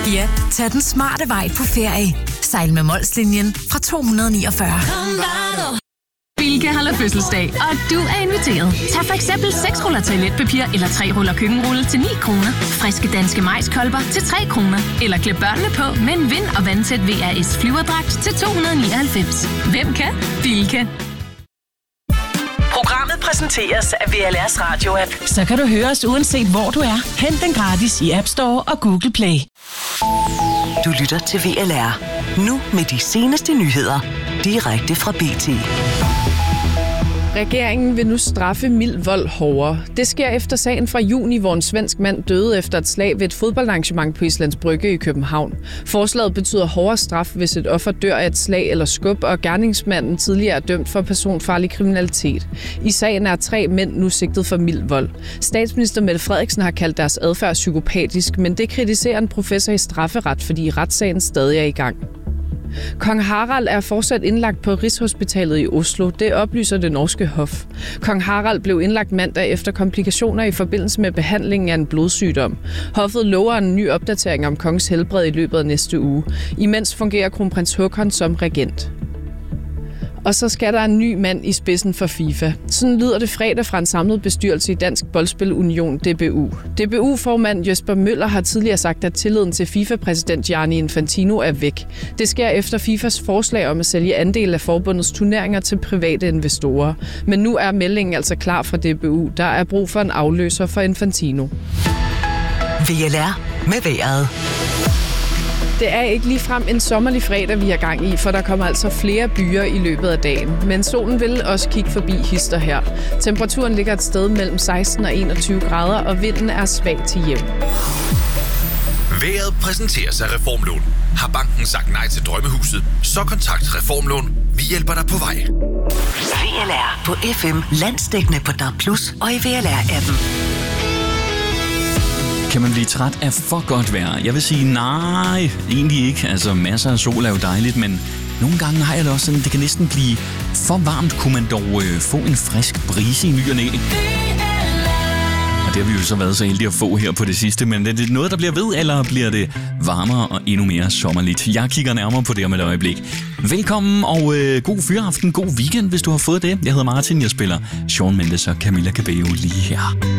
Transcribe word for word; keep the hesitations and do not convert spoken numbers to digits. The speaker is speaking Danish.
Ja, tag den smarte vej på ferie. Sejl med Molslinjen fra to hundrede og niogfyrre. Bilka holder fødselsdag, og du er inviteret. Tag for eksempel seks ruller toiletpapir eller tre ruller køkkenrulle til ni kroner. Friske danske majskolber til tre kroner. Eller klæd børnene på med en vind- og vandtæt V R S flyverdragt til to hundrede og nioghalvfems. Hvem kan? Bilka. Programmet præsenteres af V L R's radio-app. Så kan du høre os uanset hvor du er. Hent den gratis i App Store og Google Play. Du lytter til V L R. Nu med de seneste nyheder. Direkte fra B T. Regeringen vil nu straffe mild vold hårdere. Det sker efter sagen fra juni, hvor en svensk mand døde efter et slag ved et fodboldarrangement på Islands Brygge i København. Forslaget betyder hårdere straf, hvis et offer dør af et slag eller skub, og gerningsmanden tidligere er dømt for personfarlig kriminalitet. I sagen er tre mænd nu sigtet for mild vold. Statsminister Mette Frederiksen har kaldt deres adfærd psykopatisk, men det kritiserer en professor i strafferet, fordi retssagen stadig er i gang. Kong Harald er fortsat indlagt på Rigshospitalet i Oslo. Det oplyser det norske hof. Kong Harald blev indlagt mandag efter komplikationer i forbindelse med behandlingen af en blodsygdom. Hoffet lover en ny opdatering om kongens helbred i løbet af næste uge. Imens fungerer kronprins Haakon som regent. Og så skal der en ny mand i spidsen for FIFA. Sådan lyder det fredag fra en samlet bestyrelse i Dansk Boldspil Union, D B U. D B U-formand Jesper Møller har tidligere sagt, at tilliden til FIFA-præsident Gianni Infantino er væk. Det sker efter FIFAs forslag om at sælge andel af forbundets turneringer til private investorer. Men nu er meldingen altså klar fra D B U. Der er brug for en afløser for Infantino. V L R med vejret. Det er ikke ligefrem en sommerlig fredag, vi har gang i, for der kommer altså flere byer i løbet af dagen. Men solen vil også kigge forbi hister her. Temperaturen ligger et sted mellem seksten og enogtyve grader, og vinden er svag til jævn. Vejret præsenteres af Reformlån. Har banken sagt nej til drømmehuset? Så kontakt Reformlån. Vi hjælper dig på vej. V L R på F M, landsdækkende på D A B plus, og i V L R-appen. Kan man blive træt af for godt vejr? Jeg vil sige nej, egentlig ikke. Altså masser af sol er jo dejligt, men nogle gange har jeg det også sådan, det kan næsten blive for varmt. Kunne man dog øh, få en frisk brise i ny og næ? Og det har vi jo så været så heldige at få her på det sidste, men er det noget, der bliver ved, eller bliver det varmere og endnu mere sommerligt? Jeg kigger nærmere på det om et øjeblik. Velkommen og øh, god fyraften, god weekend, hvis du har fået det. Jeg hedder Martin, jeg spiller Shawn Mendes og Camilla Cabello lige her.